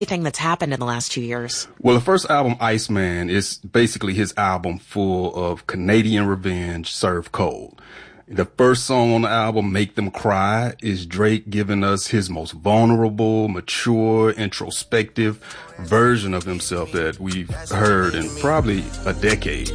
Anything that's happened in the last 2 years? Well, the first album, Iceman, is basically his album full of Canadian revenge served cold. The first song on the album, Make Them Cry, is Drake giving us his most vulnerable, mature, introspective version of himself that we've heard in probably a decade.